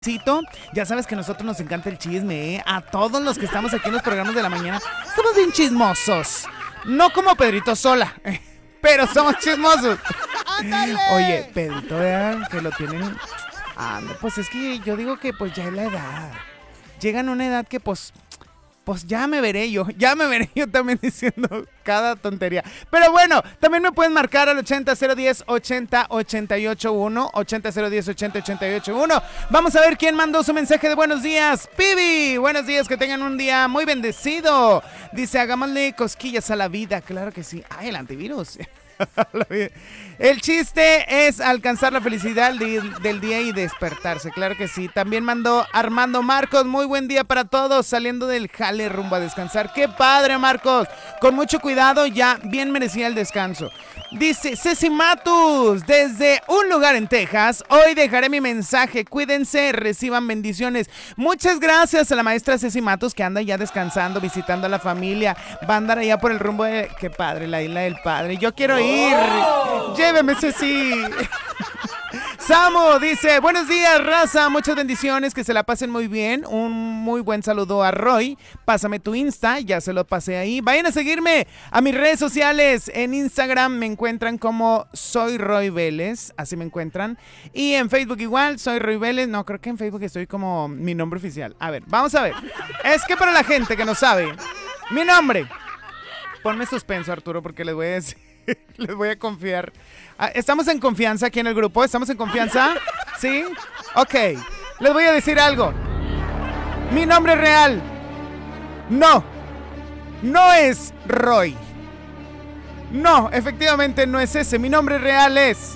Ya sabes que a nosotros nos encanta el chisme, ¿eh? A todos los que estamos aquí en los programas de la mañana, somos bien chismosos. No como Pedrito Sola, pero somos chismosos. Oye, Pedrito, vean que lo tienen... pues es que yo digo que pues ya es la edad. Llegan a una edad que pues ya me veré yo también diciendo cada tontería. Pero bueno, también me pueden marcar al 80-010-80-881, 80-010-80-881. Vamos a ver quién mandó su mensaje de buenos días. Pibi, buenos días, que tengan un día muy bendecido. Dice, hagámosle cosquillas a la vida. Claro que sí. Ay, el antivirus. El chiste es alcanzar la felicidad del día y despertarse, claro que sí. También mandó Armando Marcos, muy buen día para todos, saliendo del jale rumbo a descansar. ¡Qué padre, Marcos! Con mucho cuidado, ya bien merecía el descanso. Dice Ceci Matus, desde un lugar en Texas, hoy dejaré mi mensaje, cuídense, reciban bendiciones. Muchas gracias a la maestra Ceci Matus, que anda ya descansando, visitando a la familia, va a andar allá por el rumbo de, qué padre, la isla del padre. Yo quiero ir, lléveme Ceci. Samo dice, buenos días, raza, muchas bendiciones, que se la pasen muy bien. Un muy buen saludo a Roy. Pásame tu Insta, ya se lo pasé ahí. Vayan a seguirme a mis redes sociales. En Instagram me encuentran como Soy Roy Vélez, así me encuentran. Y en Facebook igual, Soy Roy Vélez. No, creo que en Facebook estoy como mi nombre oficial. A ver, vamos a ver. Es que para la gente que no sabe, mi nombre. Ponme suspenso, Arturo, porque les voy a decir. Les voy a confiar. ¿Estamos en confianza aquí en el grupo? ¿Estamos en confianza? ¿Sí? Ok. Les voy a decir algo. Mi nombre real. No es Roy. No, efectivamente no es ese. Mi nombre real es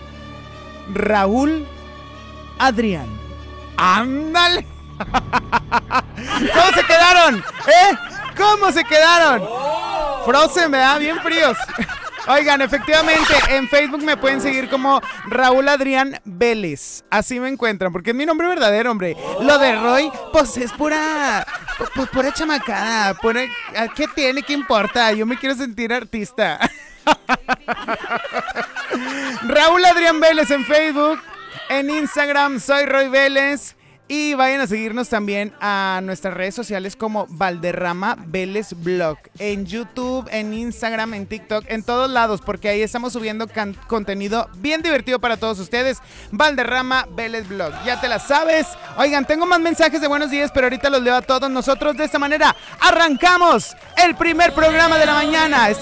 Raúl Adrián. ¡Ándale! ¿Cómo se quedaron? ¿Cómo se quedaron? Frozen, ¿verdad? Bien fríos. Oigan, efectivamente, en Facebook me pueden seguir como Raúl Adrián Vélez. Así me encuentran, porque es mi nombre verdadero, hombre. Lo de Roy, pues es pura chamacada. ¿Qué tiene? ¿Qué importa? Yo me quiero sentir artista. Raúl Adrián Vélez en Facebook. En Instagram, soy Roy Vélez. Y vayan a seguirnos también a nuestras redes sociales como Valderrama Vélez Blog. En YouTube, en Instagram, en TikTok, en todos lados, porque ahí estamos subiendo contenido bien divertido para todos ustedes. Valderrama Vélez Blog. Ya te la sabes. Oigan, tengo más mensajes de buenos días, pero ahorita los leo a todos nosotros de esta manera. Arrancamos el primer programa de la mañana.